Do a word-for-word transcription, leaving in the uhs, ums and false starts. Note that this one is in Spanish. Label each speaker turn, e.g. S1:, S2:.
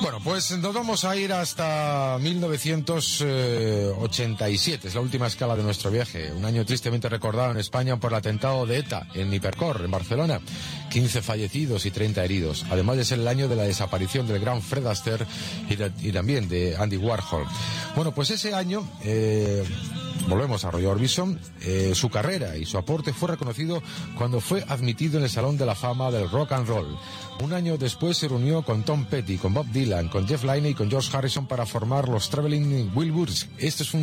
S1: Bueno, pues nos vamos a ir hasta mil novecientos ochenta y siete, es la última escala de nuestro viaje. Un año tristemente recordado en España por el atentado de ETA en Hipercor, en Barcelona. quince fallecidos y treinta heridos, además de ser el año de la desaparición del gran Fred Astaire y, de, y también de Andy Warhol. Bueno, pues ese año... Eh, Volvemos a Roy Orbison. Eh, su carrera y su aporte fue reconocido cuando fue admitido en el Salón de la Fama del Rock and Roll. Un año después se reunió con Tom Petty, con Bob Dylan, con Jeff Lynne y con George Harrison para formar los Traveling Wilburys. Este es un